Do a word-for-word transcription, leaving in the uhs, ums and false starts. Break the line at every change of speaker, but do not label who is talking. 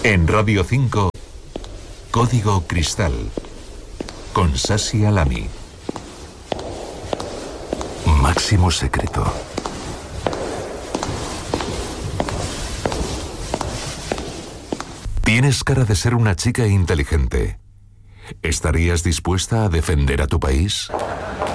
En Radio cinco, Código Cristal, con Sasi Alami. Máximo secreto. Tienes cara de ser una chica inteligente. ¿Estarías dispuesta a defender a tu país?